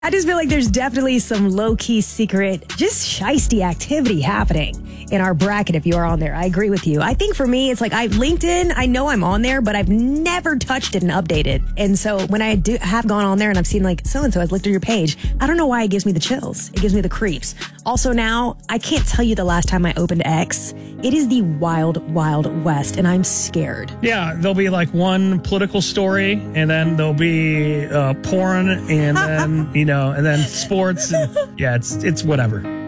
I just feel like there's definitely some low-key secret, just shiesty activity happening in our bracket if you are on there. I agree with you. I think for me, it's like LinkedIn, I know I'm on there, but I've never touched it and updated. And so when I have gone on there and I've seen like so-and-so has looked at your page, I don't know why it gives me the chills. It gives me the creeps. Also now, I can't tell you the last time I opened X. It is the wild, wild west, and I'm scared. Yeah, there'll be like one political story, and then there'll be porn, and then, and then sports. And, yeah, it's whatever.